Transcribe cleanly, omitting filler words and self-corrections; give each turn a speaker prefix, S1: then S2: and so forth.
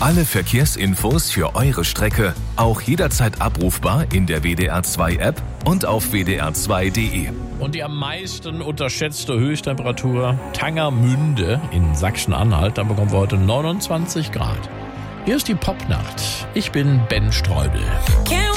S1: Alle Verkehrsinfos für eure Strecke auch jederzeit abrufbar in der WDR2-App und auf wdr2.de.
S2: Und die am meisten unterschätzte Höchsttemperatur Tangermünde in Sachsen-Anhalt. Da bekommen wir heute 29 Grad. Hier ist die Popnacht. Ich bin Ben Streubel.